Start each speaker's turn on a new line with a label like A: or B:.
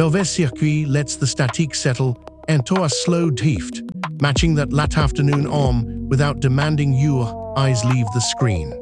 A: Belvez circuit lets the statique settle into a slow drift, matching that late afternoon arm without demanding your eyes leave the screen.